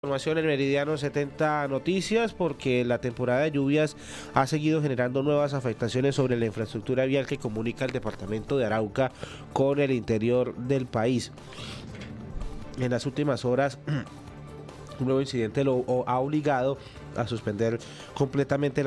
Información en Meridiano 70 Noticias, porque la temporada de lluvias ha seguido generando nuevas afectaciones sobre la infraestructura vial que comunica el departamento de Arauca con el interior del país. En las últimas horas, un nuevo incidente lo ha obligado a suspender completamente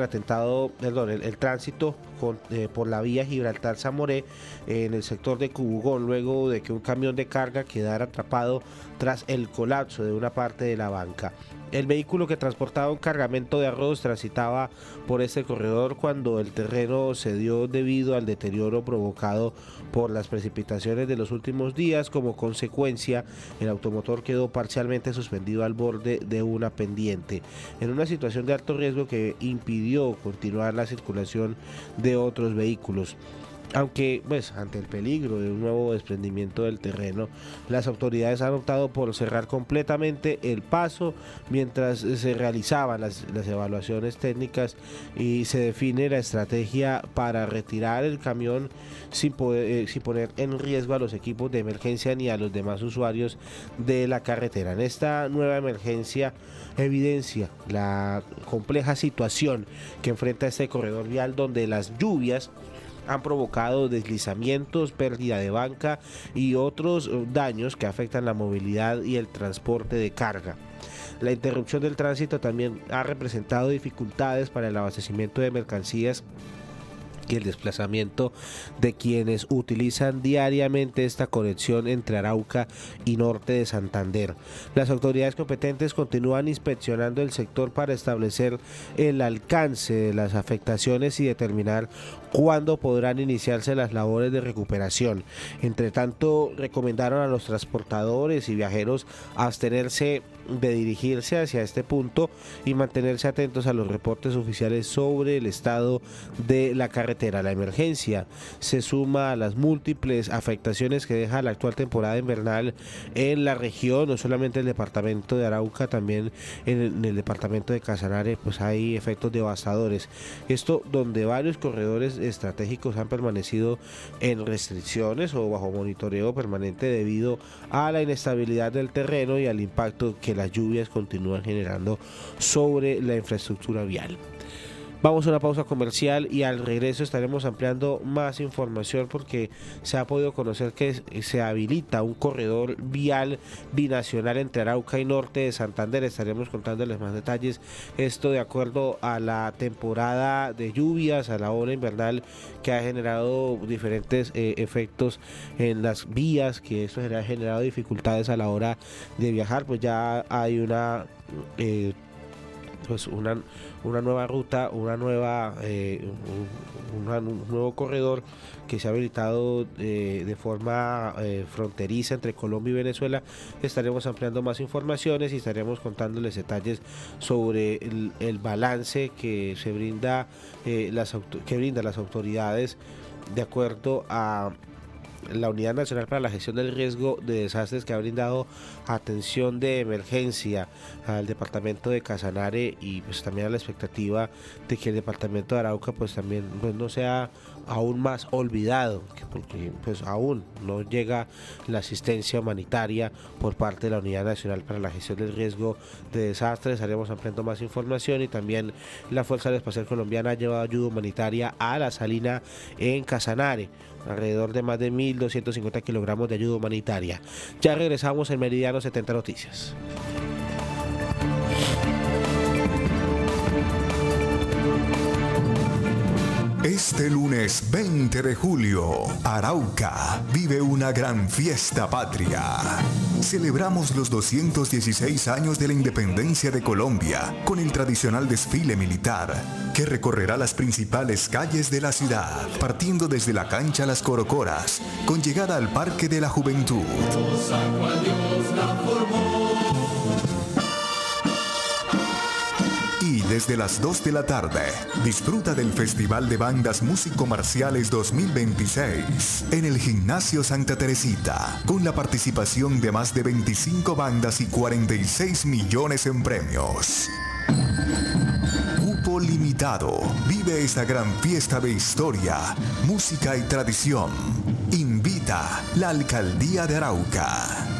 el tránsito por la vía Gibraltar-Zamoré en el sector de Cubugón, luego de que un camión de carga quedara atrapado tras el colapso de una parte de la banca. El vehículo que transportaba un cargamento de arroz transitaba por este corredor cuando el terreno cedió debido al deterioro provocado por las precipitaciones de los últimos días. Como consecuencia, el automotor quedó parcialmente suspendido al borde de una pendiente, en una situación de alto riesgo que impidió continuar la circulación de otros vehículos. Aunque, ante el peligro de un nuevo desprendimiento del terreno, las autoridades han optado por cerrar completamente el paso mientras se realizaban las evaluaciones técnicas y se define la estrategia para retirar el camión sin poner en riesgo a los equipos de emergencia ni a los demás usuarios de la carretera. En esta nueva emergencia evidencia la compleja situación que enfrenta este corredor vial, donde las lluvias han provocado deslizamientos, pérdida de banca y otros daños que afectan la movilidad y el transporte de carga. La interrupción del tránsito también ha representado dificultades para el abastecimiento de mercancías y el desplazamiento de quienes utilizan diariamente esta conexión entre Arauca y norte de Santander. Las autoridades competentes continúan inspeccionando el sector para establecer el alcance de las afectaciones y determinar cuándo podrán iniciarse las labores de recuperación. Entre tanto, recomendaron a los transportadores y viajeros abstenerse de dirigirse hacia este punto y mantenerse atentos a los reportes oficiales sobre el estado de la carretera. La emergencia se suma a las múltiples afectaciones que deja la actual temporada invernal en la región, no solamente en el departamento de Arauca, también en el departamento de Casanare, pues hay efectos devastadores. Esto donde varios corredores estratégicos han permanecido en restricciones o bajo monitoreo permanente debido a la inestabilidad del terreno y al impacto que las lluvias continúan generando sobre la infraestructura vial. Vamos a una pausa comercial y al regreso estaremos ampliando más información, porque se ha podido conocer que se habilita un corredor vial binacional entre Arauca y norte de Santander. Estaremos contándoles más detalles. Esto de acuerdo a la temporada de lluvias, a la ola invernal, que ha generado diferentes efectos en las vías, que eso ha generado dificultades a la hora de viajar. Pues ya hay una nueva ruta, un nuevo corredor que se ha habilitado de forma fronteriza entre Colombia y Venezuela. Estaremos ampliando más informaciones y estaremos contándoles detalles sobre el balance que se brinda brindan las autoridades de acuerdo a la Unidad Nacional para la Gestión del Riesgo de Desastres, que ha brindado atención de emergencia al departamento de Casanare, y pues también a la expectativa de que el departamento de Arauca pues también no sea aún más olvidado, porque pues aún no llega la asistencia humanitaria por parte de la Unidad Nacional para la Gestión del Riesgo de Desastres. Estaremos ampliando más información, y también la Fuerza Aeroespacial Colombiana ha llevado ayuda humanitaria a La Salina en Casanare, alrededor de más de 1.250 kilogramos de ayuda humanitaria. Ya regresamos en Meridiano 70 Noticias. Este lunes 20 de julio, Arauca vive una gran fiesta patria. Celebramos los 216 años de la independencia de Colombia con el tradicional desfile militar que recorrerá las principales calles de la ciudad, partiendo desde la cancha Las Corocoras, con llegada al Parque de la Juventud. Y desde las 2 de la tarde, disfruta del Festival de Bandas Músico-Marciales 2026 en el Gimnasio Santa Teresita, con la participación de más de 25 bandas y 46 millones en premios. Cupo limitado. Vive esa gran fiesta de historia, música y tradición. Invita la Alcaldía de Arauca.